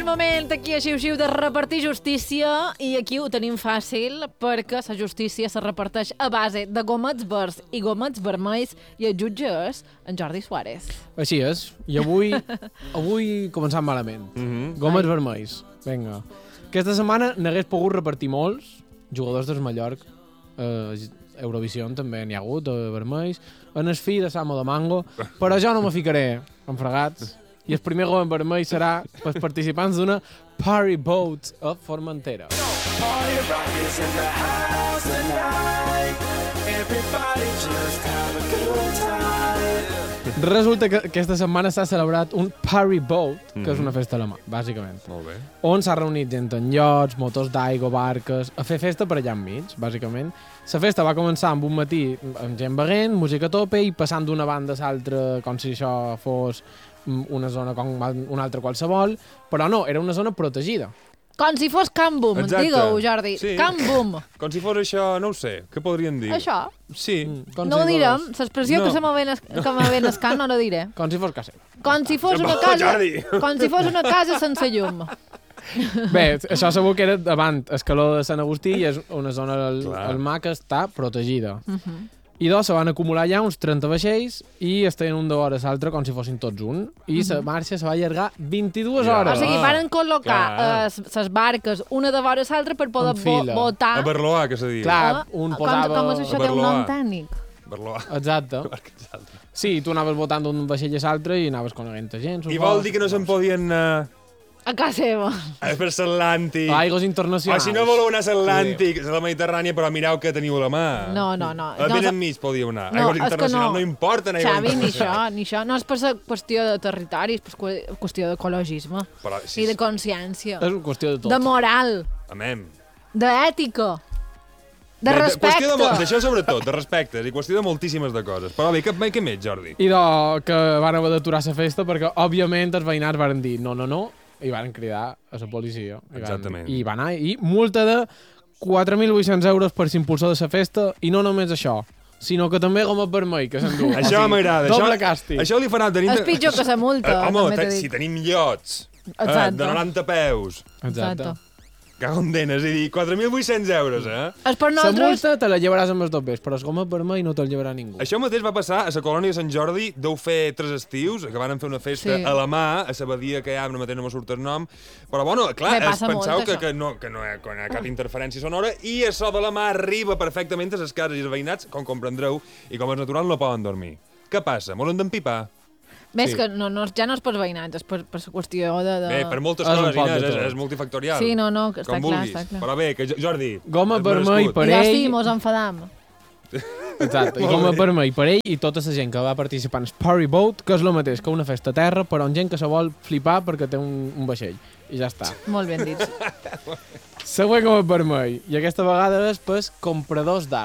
el moment aquí a Xiu-Xiu de repartir justícia i aquí ho tenim fàcil perquè la justícia se reparteix a base de gomets verds i gomets vermells i el jutge és en Jordi Suárez. Així és. I avui començant malament. Gomets vermells. Vinga. Aquesta setmana n'hagués pogut repartir molts jugadors del Mallorca. Eurovisió també n'hi ha hagut, vermells. En el fi de Samo de Mango. Però jo no me ficaré en fregats. I el primer gomet vermell serà pels participants d'una Party Boat a Formentera. Resulta que aquesta setmana s'ha celebrat un Party Boat, que és una festa a la mà, bàsicament. Molt bé. On s'ha reunit gent en iots, motors d'aigua, barques, a fer festa per allà enmig, bàsicament. La festa va començar amb un matí amb gent beguent, música a tope i passant d'una banda a l'altra com si això fos una zona com una altra qualsevol, però no, era una zona protegida. Com si fos Can Boom, digue-ho, Jordi. Sí. Can Boom. Com si fos això, no ho sé, què podríem dir? Això? Sí. No ho direm, l'expressió que se me ve en el can no la diré. Com si fos casa. Com si fos una casa... Com si fos una casa sense llum. Bé, això segur que era davant el calor de Sant Agustí i és una zona al mar que està protegida. I se van acumular ja uns 30 vaixells i estaven un de vora a l'altre com si fossin tots un. I la marxa se va allargar 22 hores. O sigui, van col·locar les barques una de vora a l'altra per poder votar... A Berloà, que se diu. Clar, un posava... Com és això, té un nom tècnic? Berloà. Exacte. Sí, tu anaves votant d'un vaixell a l'altre i anaves coneguent gent. I vol dir que no se'n podien... A casa seva. Per l'Atlàntic. A aigües internacionals. O si no voleu anar a l'Atlàntic, a la Mediterrània, però mireu que teniu a la mà. No. A ben enmig podíeu anar. Aigües internacionals no importen. Xavi, ni això. No és per la qüestió de territoris, és per qüestió d'ecologisme. I de consciència. És una qüestió de tot. De moral. Amém. D'ètica. De respecte. D'això sobretot, de respecte. I qüestió de moltíssimes de coses. Però bé, què més, Jordi? I que van haver d'aturar la festa perquè, òbviament, els veïnats van dir no, i van cridar a la policia. Exactament. I van anar, i multa de 4.800 euros per s'impulsor de la festa, i no només això, sinó que també gomet vermell, que s'endú. Això m'agrada. Doble càstig. Això li farà tenir... És pitjor que la multa. Home, si tenim iots de 90 peus... Exacte. Cago en denes, és a dir, 4.800 euros, És per nosaltres... La multa te la llevaràs amb els dos pes, però el gomet vermell no te'l llevarà ningú. Això mateix va passar a la colònia de Sant Jordi, deu fer 3 estius, que van fer una festa a la mà, a la badia que hi ha, no mateix no me surt el nom, però bueno, clar, penseu que no hi ha cap interferència sonora, i això de la mà arriba perfectament a les cases i els veïnats, com comprendreu, i com és natural no poden dormir. Què passa? Molen d'empipar? Més que ja no és per veïnats, és per la qüestió de... Bé, per moltes coses, Inés, és multifactorial. Sí, no, està clar. Però bé, que Jordi... Gomet vermell per ell... I hosti, mos enfadam. Exacte, i gomet vermell per ell i tota la gent que va participar en el Party Boat, que és el mateix que una festa a terra, però amb gent que se vol flipar perquè té un vaixell. I ja està. Molt ben dit. Següent gomet vermell. I aquesta vegada és pels compradors d'art.